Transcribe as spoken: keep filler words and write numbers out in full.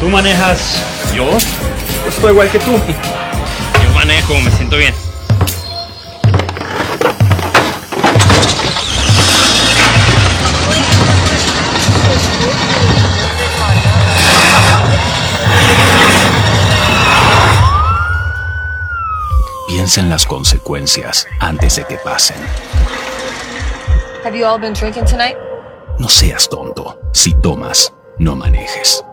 ¿Tú manejas? ¿Yo? Estoy igual que tú. Yo manejo, me siento bien. Piensa en las consecuencias antes de que pasen. Have you all been drinking tonight? No seas tonto. Si tomas, no manejes.